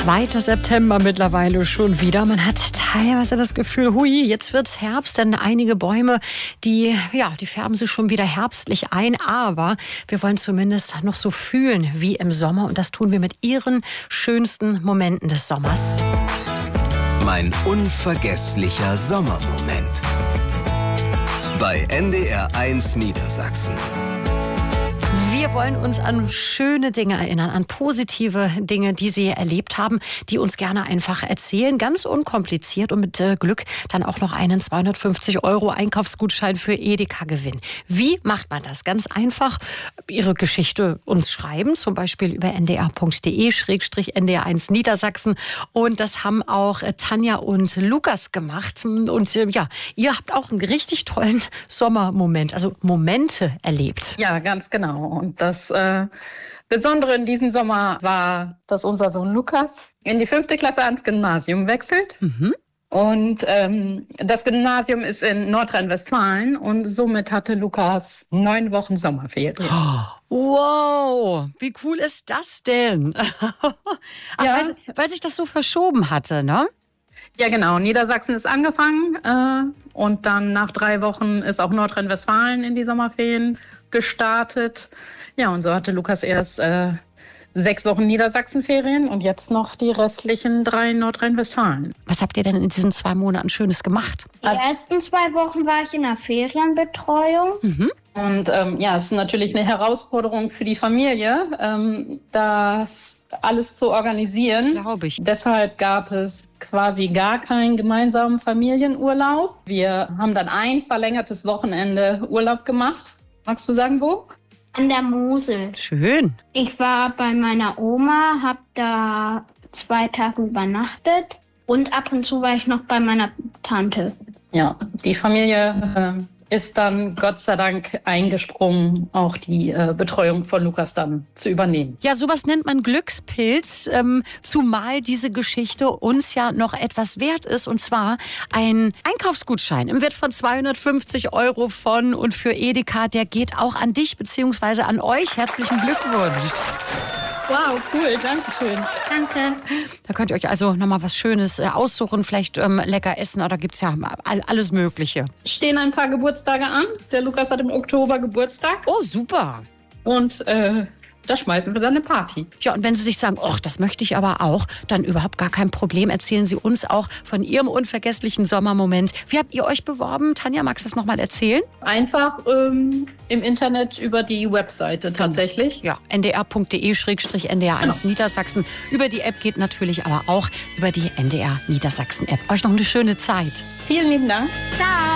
2. September mittlerweile schon wieder. Man hat teilweise das Gefühl, hui, jetzt wird's Herbst, denn einige Bäume, die färben sich schon wieder herbstlich ein. Aber wir wollen zumindest noch so fühlen wie im Sommer. Und das tun wir mit Ihren schönsten Momenten des Sommers. Mein unvergesslicher Sommermoment. Bei NDR1 Niedersachsen. Wir wollen uns an schöne Dinge erinnern, an positive Dinge, die Sie erlebt haben, die uns gerne einfach erzählen. Ganz unkompliziert und mit Glück dann auch noch einen 250 € Einkaufsgutschein für Edeka gewinnen. Wie macht man das? Ganz einfach Ihre Geschichte uns schreiben, zum Beispiel über ndr.de/ndr1 Niedersachsen. Und das haben auch Tanja und Lukas gemacht. Und ihr habt auch einen richtig tollen Sommermoment, also Momente erlebt. Ja, ganz genau. Und das Besondere in diesem Sommer war, dass unser Sohn Lukas in die 5. Klasse ans Gymnasium wechselt. Mhm. Und das Gymnasium ist in Nordrhein-Westfalen und somit hatte Lukas 9 Wochen Sommerferien. Oh, wow, wie cool ist das denn? Weil sich das so verschoben hatte, ne? Ja, genau. Niedersachsen ist angefangen und dann nach 3 Wochen ist auch Nordrhein-Westfalen in die Sommerferien gestartet. Ja, und so hatte Lukas erst 6 Wochen Niedersachsenferien und jetzt noch die restlichen 3 Nordrhein-Westfalen. Was habt ihr denn in diesen 2 Monaten Schönes gemacht? Die ersten 2 Wochen war ich in der Ferienbetreuung. Mhm. Und es ist natürlich eine Herausforderung für die Familie, das alles zu organisieren. Glaube ich. Deshalb gab es quasi gar keinen gemeinsamen Familienurlaub. Wir haben dann ein verlängertes Wochenende Urlaub gemacht. Magst du sagen, wo? An der Mosel. Schön. Ich war bei meiner Oma, habe da 2 Tage übernachtet und ab und zu war ich noch bei meiner Tante. Ja, die Familie ist dann Gott sei Dank eingesprungen, auch die Betreuung von Lukas dann zu übernehmen. Ja, sowas nennt man Glückspilz, zumal diese Geschichte uns ja noch etwas wert ist, und zwar ein Einkaufsgutschein im Wert von 250 € von und für Edeka. Der geht auch an dich bzw. an euch. Herzlichen Glückwunsch. Wow, cool, danke schön. Danke. Da könnt ihr euch also nochmal was Schönes aussuchen, vielleicht lecker essen, oder gibt es ja alles Mögliche. Stehen ein paar Geburtstage an. Der Lukas hat im Oktober Geburtstag. Oh, super. Und da schmeißen wir dann eine Party. Ja, und wenn Sie sich sagen, das möchte ich aber auch, dann überhaupt gar kein Problem. Erzählen Sie uns auch von Ihrem unvergesslichen Sommermoment. Wie habt ihr euch beworben? Tanja, magst du das nochmal erzählen? Einfach im Internet über die Webseite tatsächlich. Ja, ndr.de/ndr1 Niedersachsen. Über die App geht natürlich aber auch über die NDR Niedersachsen App. Euch noch eine schöne Zeit. Vielen lieben Dank. Ciao.